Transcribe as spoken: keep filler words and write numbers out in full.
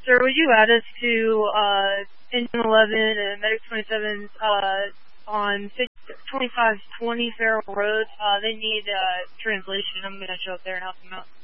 Sir, would you add us to uh, Engine eleven and Medic twenty-seven uh, on twenty-five twenty Farrell Road? Uh, they need uh, translation. I'm going to show up there and help them out.